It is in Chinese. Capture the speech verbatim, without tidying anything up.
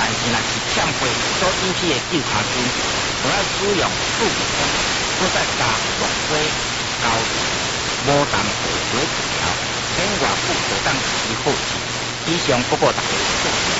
但是若是欠费所引起的救卡金，就要使用数据通，搁再加上灰胶无淡薄水治疗，免外部就当治好治。以上报告大家。